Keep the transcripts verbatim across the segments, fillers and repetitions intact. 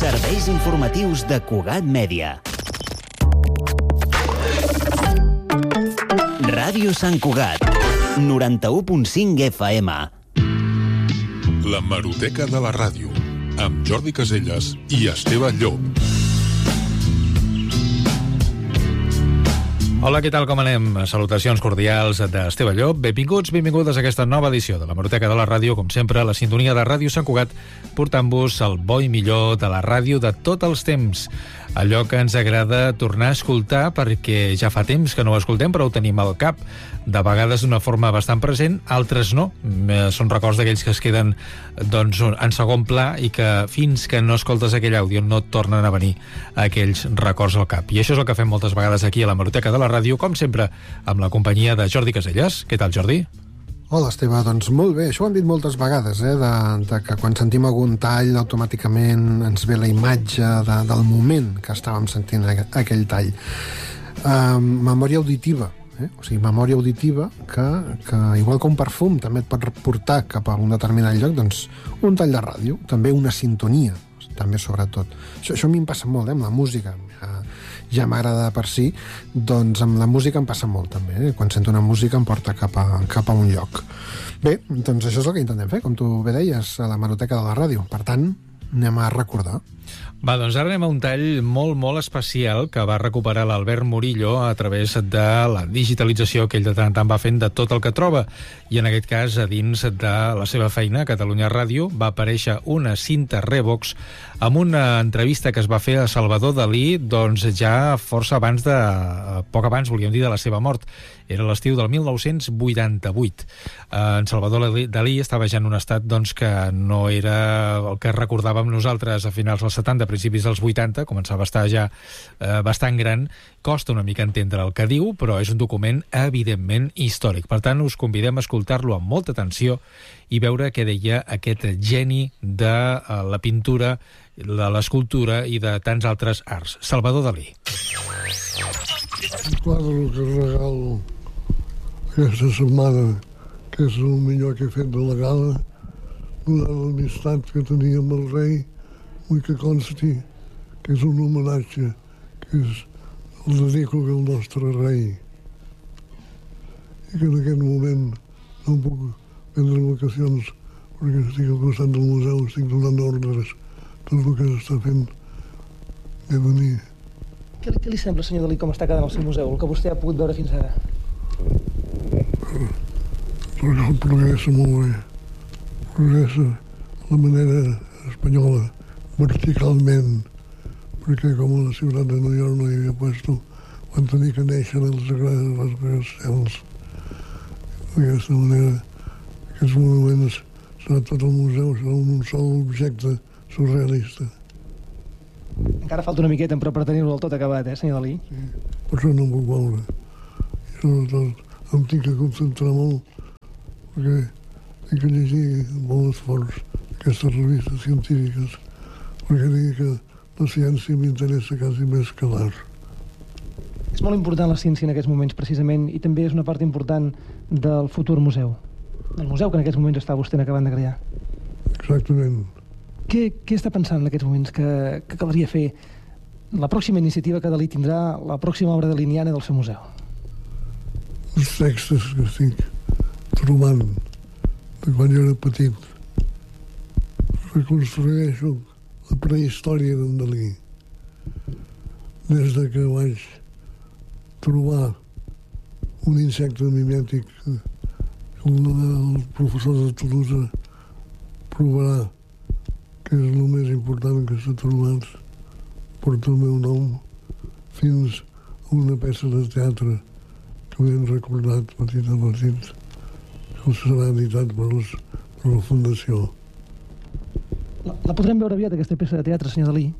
Serveis informatius de Cugat Mèdia. Ràdio Sant Cugat, noranta-u punt cinc F M. La Hemeroteca de la Ràdio, amb Jordi Casellas i Esteve Llop. Hola, què tal, com anem? Salutacions cordials d'Esteve Llop. Benvinguts, benvingudes a aquesta nova edició de l'Hemeroteca de la Ràdio, com sempre, a la sintonia de Ràdio Sant Cugat, portant-vos el bo i millor de la ràdio de tots els temps. Allò que ens agrada tornar a escoltar, perquè ja fa temps que no ho escoltem, però ho tenim al cap. De vegades d'una forma bastant present, altres no. Són records d'aquells que es queden doncs, en segon pla i que fins que no escoltes aquell àudio no et tornen a venir aquells records al cap. I això és el que fem moltes vegades aquí a l'Hemeroteca de la Ràdio, com sempre, amb la companyia de Jordi Casellas. Què tal, Jordi? Hola, Esteve, doncs molt bé. Això ho hem dit moltes vegades, eh, de, de que quan sentim algun tall automàticament ens ve la imatge de, del moment que estàvem sentint aquell tall. Uh, memòria auditiva, eh? O sigui, memòria auditiva que, que, igual que un perfum, també et pot portar cap a un determinat lloc, doncs un tall de ràdio, també una sintonia, també sobretot. Això, això a mi em passa molt, eh, amb la música. Uh, ja m'agrada per si, doncs amb la música em passa molt també, eh? Quan sento una música em porta cap a, cap a un lloc. Bé, doncs això és el que intentem fer, com tu bé deies, a l'Hemeroteca de la Ràdio. Per tant, anem a recordar. Va, doncs ara anem a un tall molt, molt especial que va recuperar l'Albert Murillo a través de la digitalització que ell de tant en tant va fent de tot el que troba. I en aquest cas, a dins de la seva feina, Catalunya Ràdio, va aparèixer una cinta Revox amb una entrevista que es va fer a Salvador Dalí, doncs ja força abans de... poc abans, volíem dir, de la seva mort. Era l'estiu del mil nou-cents vuitanta-vuit. En Salvador Dalí estava ja en un estat doncs, que no era el que recordàvem nosaltres a finals dels setanta, principis dels vuitanta, començava a estar ja eh, bastant gran. Costa una mica entendre el que diu, però és un document evidentment històric. Per tant, us convidem a escoltar-lo amb molta atenció i veure què deia aquest geni de eh, la pintura, de l'escultura i de tants altres arts. Salvador Dalí. El quadre que regalo aquesta setmana, que és el millor que he fet de la gala, donant l'amistat que tenia amb el rei, vull que consti que és un homenatge, que és el dedico al nostre rei. I que en aquest moment no puc prendre vacacions perquè estic al costat del museu, estic donant ordres, tot el que s'està fent de venir. Què, què li sembla, senyor Dalí, com està quedant el seu museu, el que vostè ha pogut veure fins ara? El progressa molt bé. Progressa la manera espanyola, verticalment, perquè com a la ciutat de New York no hi havia puesto, van tenir que néixer els agrades cels. D'aquesta manera, aquests monuments serà tot el museu, serà un sol objecte surrealista. Encara falta una miqueta, però per tenir-ho del tot acabat, eh, senyor Dalí? Sí, per això no puc veure. I sobretot em tinc que concentrar molt, perquè tinc que llegir amb molt esforç aquestes revistes científiques, perquè digui que la ciència m'interessa quasi més que l'art. És molt important la ciència en aquests moments, precisament, i també és una part important del futur museu. Del museu que en aquests moments està vostè acabant de crear. Exactament. Què, què està pensant en aquests moments que, que caldria fer? La pròxima iniciativa que Dalí tindrà, la pròxima obra daliniana del seu museu? Els textos que estic trobant de quan jo era petit. Reconstrueixo la prehistòria d'en Dalí. Des de que vaig trobar un insecte mimètic que el professor de Toulouse provarà que és el més important que s'ha trobat, porta el meu nom, fins a una peça de teatre que m'he recordat petit a petit, que serà editat per, les, per la Fundació. La, la podrem veure aviat, aquesta peça de teatre, senyor Dalí?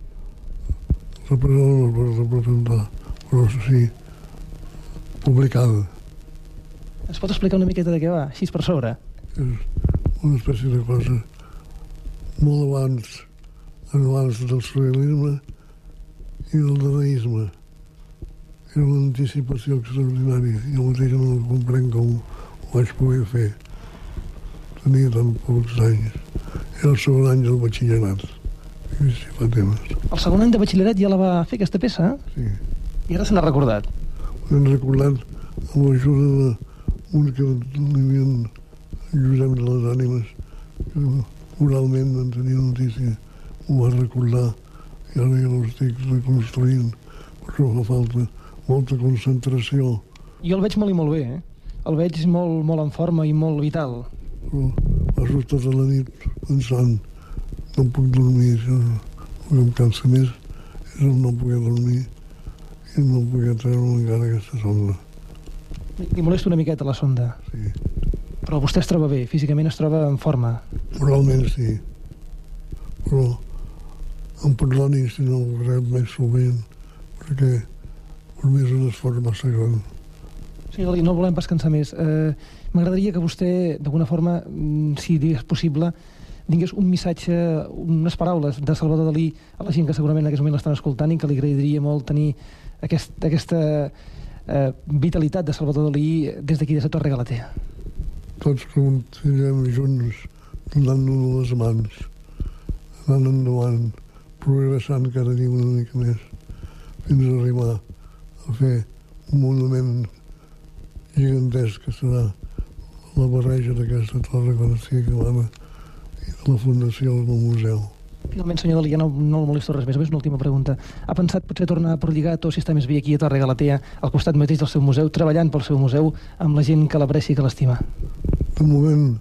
La no per representar, però sí, publicada. Es pot explicar una miqueta de què va, així per sobre? És una espècie de cosa molt abans, abans del surrealisme i del dadaisme. Era una anticipació extraordinària. Jo mateix no comprenc com ho vaig poder fer. Tenia tan pocs anys. Era el segon any del batxillerat. Sí, sí, fa temps. El segon any de batxillerat ja la va fer, aquesta peça? Sí. I ara se n'ha recordat? Hem recordat amb l'ajuda d'un que li havien Josep de les Ànimes, que oralment en tenia notícia, ho va recordar, i ara ja l'estic reconstruint, per això fa falta molta concentració. Jo el veig molt i molt bé, eh? El veig molt, molt en forma i molt vital. Però passo tota la nit pensant, no puc dormir, això, el que em cansa més és el no poder dormir i no poder treure encara aquesta sonda. Li molesta una miqueta la sonda. Sí. Però vostè es troba bé, físicament es troba en forma. Moralment sí, però em perdoni si no ho rep més sovint, perquè per mi és un esforç massa gran. Sí, Dalí, no volem pas cansar més. Eh, M'agradaria que vostè, d'alguna forma, si és possible, tingués un missatge, unes paraules de Salvador Dalí a la gent que segurament en aquest moment l'estan escoltant i que li agradaria molt tenir aquest, aquesta eh, vitalitat de Salvador Dalí des d'aquí, des de Torre Galatea. Tots continuem junts, donant-nos les mans, anant endavant, progressant cada dia una mica més, fins a arribar a fer un monument gigantesc que serà la barreja d'aquesta torre quan estigui acabada i de la fundació del museu. Finalment, senyor Dalí, ja no, no el molesto res més. Només una última pregunta. Ha pensat potser tornar a Perdigat o si està més bé aquí a Torre Galatea, al costat mateix del seu museu, treballant pel seu museu amb la gent que l'aprecia i que l'estima? De moment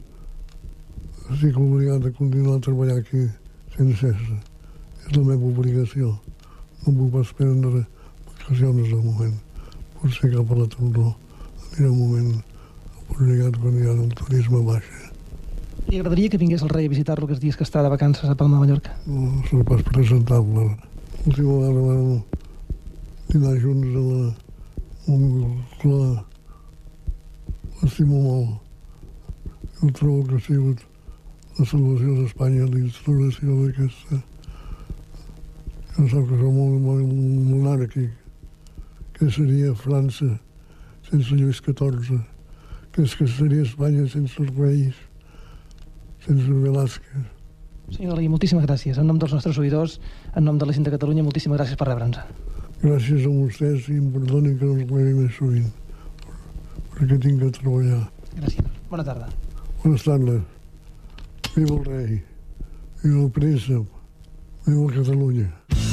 estic obligat a continuar a treballar aquí sense cessar. És la meva obligació. No puc pas prendre vacacions de moment. Potser cap a la tardor anirà un moment obligat quan hi ha el turisme baixa. Li agradaria que vingués el rei a visitar-lo aquests dies que està de vacances a Palma de Mallorca? No serà pas presentable. L'última vegada vam dinar junts a la Montclar. L'estimo molt. Jo trobo que ha sigut la salvació d'Espanya, l'instauració d'aquesta... Jo sap que som un monàrquic. Què seria França sense Lluís catorze? Què és que seria Espanya sense els reis? Sense Velázquez. Senyor Dalí, moltíssimes gràcies. En nom dels nostres oïdors, en nom de la gent de Catalunya, moltíssimes gràcies per rebre'ns. Gràcies a vostès i em perdonin que no els veig més sovint, perquè tinc que treballar. Gràcies. Bona tarda. Bones tardes. Viva el rei. Viva el príncep. Viva Catalunya.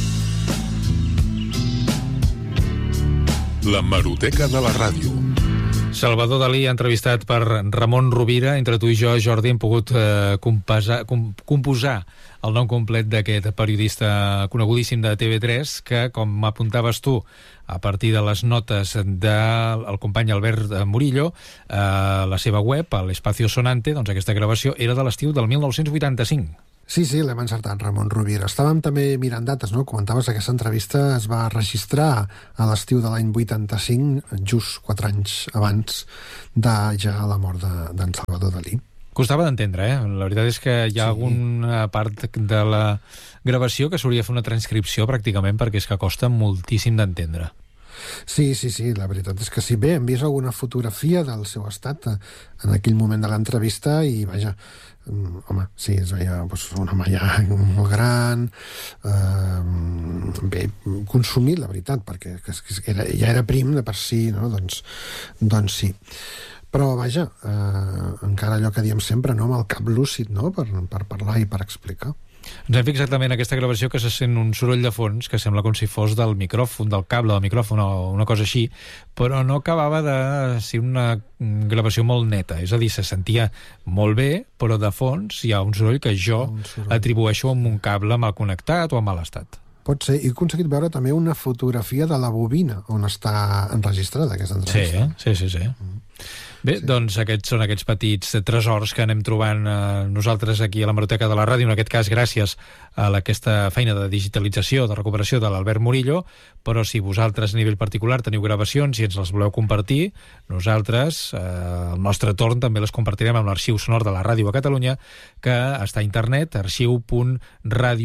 La Hemeroteca de la Ràdio. Salvador Dalí, entrevistat per Ramon Rovira. Entre tu i jo, Jordi, hem pogut eh, compasar, com, composar el nom complet d'aquest periodista conegudíssim de T V tres, que, com apuntaves tu, a partir de les notes del company Albert Murillo, eh, la seva web, a l'Espacio Sonante, doncs aquesta gravació era de l'estiu del mil nou-cents vuitanta-cinc. Sí, sí, l'hem encertat, Ramon Rovira. Estàvem també mirant dates, no? Comentaves que aquesta entrevista es va registrar a l'estiu de l'any vuitanta-cinc, just quatre anys abans de ja la mort d'en de, Salvador Dalí. Costava d'entendre, eh? La veritat és que hi ha sí. alguna part de la gravació que s'hauria de fer una transcripció pràcticament, perquè és que costa moltíssim d'entendre. Sí, sí, sí, la veritat és que sí. Bé, hem vist alguna fotografia del seu estat en aquell moment de l'entrevista i, vaja, home, sí, es veia doncs, un home ja molt gran, eh, bé, consumit, la veritat, perquè era, ja era prim de per si, no? Doncs, doncs sí. Però, vaja, eh, encara allò que diem sempre, no? Amb el cap lúcid, no? Per, per parlar i per explicar. Ens hem fixat també en aquesta gravació que se sent un soroll de fons que sembla com si fos del micròfon, del cable del micròfon o una cosa així, però no acabava de ser una gravació molt neta. És a dir, se sentia molt bé, però de fons hi ha un soroll que jo soroll. atribueixo amb un cable mal connectat o en mal estat. Pot ser. He aconseguit veure també una fotografia de la bobina on està enregistrada aquesta entrevista. Sí, sí, sí. sí. Mm. Bé, sí. Doncs aquests són aquests petits tresors que anem trobant eh, nosaltres aquí a l'Hemeroteca de la Ràdio, en aquest cas gràcies a aquesta feina de digitalització, de recuperació de l'Albert Murillo, però si vosaltres a nivell particular teniu gravacions i ens les voleu compartir, nosaltres, eh, al nostre torn, també les compartirem amb l'arxiu sonor de la Ràdio a Catalunya, que està a internet, arxiu punt ràdio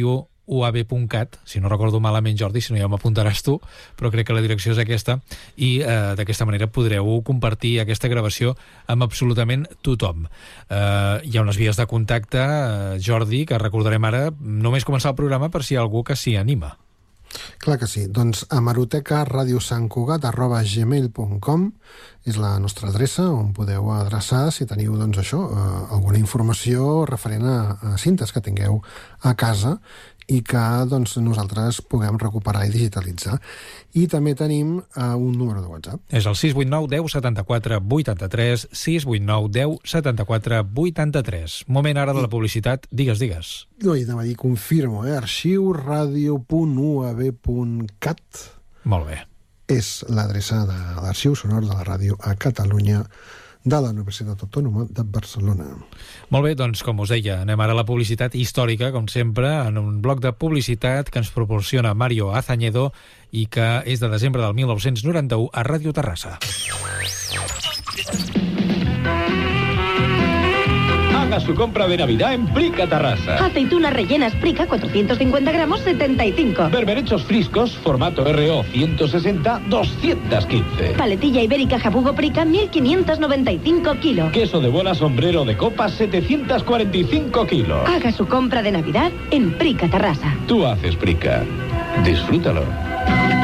u a b punt cat, si no recordo malament, Jordi, si no ja m'apuntaràs tu, però crec que la direcció és aquesta, i eh, d'aquesta manera podreu compartir aquesta gravació amb absolutament tothom. Eh, hi ha unes vies de contacte, eh, Jordi, que recordarem ara, només començar el programa per si hi ha algú que s'hi anima. Clar que sí. Doncs hemeroteca radio sant cugat arroba gmail punt com és la nostra adreça on podeu adreçar si teniu, doncs, això, eh, alguna informació referent a, a cintes que tingueu a casa i que, doncs, nosaltres puguem recuperar i digitalitzar. I també tenim eh, un número de WhatsApp. És el sis vuit nou deu setanta-quatre vuitanta-tres, sis vuit nou deu setanta-quatre vuitanta-tres. Moment ara de la publicitat. Digues, digues. No, i anava a dir, confirmo, eh? arxiu radio punt u a b punt cat. Molt bé. És l'adreça de l'arxiu sonor de la ràdio a Catalunya de la Universitat Autònoma de Barcelona. Molt bé, doncs, com us deia, anem ara a la publicitat històrica, com sempre, en un bloc de publicitat que ens proporciona Mario Azañedo i que és de desembre del mil nou-cents noranta-u a Ràdio Terrassa. Haga su compra de Navidad en Prica Tarrasa. Aceitunas rellenas Prica, cuatrocientos cincuenta gramos, setenta y cinco. Berberechos friscos, formato R O ciento sesenta, doscientos quince. Paletilla ibérica Jabugo Prica, mil quinientos noventa y cinco kilos. Queso de bola sombrero de copas, setecientos cuarenta y cinco kilos. Haga su compra de Navidad en Prica Tarrasa. Tú haces Prica. Disfrútalo.